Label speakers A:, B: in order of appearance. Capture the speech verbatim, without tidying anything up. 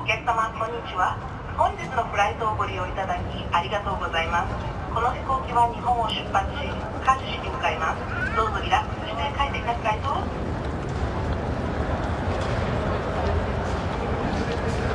A: お客様、こんにちは。本日のフライトをご利用いただきありがとうございます。この飛行機は日本を出発し、カジュ市に向かいます。どうぞリラックスして